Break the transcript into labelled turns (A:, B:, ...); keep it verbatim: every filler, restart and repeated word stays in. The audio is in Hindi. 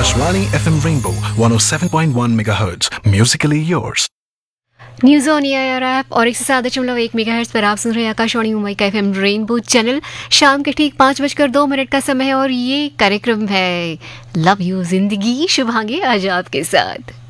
A: Akashvani F M Rainbow one oh seven point one megahertz. Musically yours.
B: News on air app और एक सौ सात दशमलव एक मेगाहर्ट्ज पर आप सुन रहे हैं आकाशवाणी मुंबई का एफएम रेनबो चैनल। शाम के ठीक पाँच बजकर दो मिनट का समय है और ये कार्यक्रम है लव यू जिंदगी। शुभांगी आज आपके साथ।